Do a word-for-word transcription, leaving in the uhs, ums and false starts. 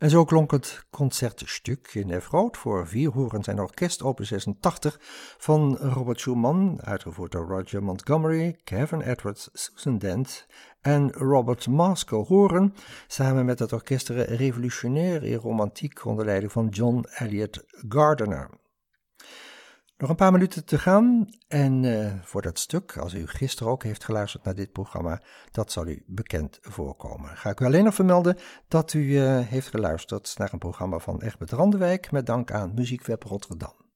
En zo klonk het concertstuk in F groot voor vier hoorns en orkest opus zesentachtig van Robert Schumann, uitgevoerd door Roger Montgomery, Kevin Edwards, Susan Dent en Robert Maskell horen, samen met het orkestre Revolutionaire et Romantique onder leiding van John Elliott Gardiner. Nog een paar minuten te gaan en uh, voor dat stuk, als u gisteren ook heeft geluisterd naar dit programma, dat zal u bekend voorkomen. Ga ik u alleen nog vermelden dat u uh, heeft geluisterd naar een programma van Egbert Randewijk met dank aan Muziekweb Rotterdam.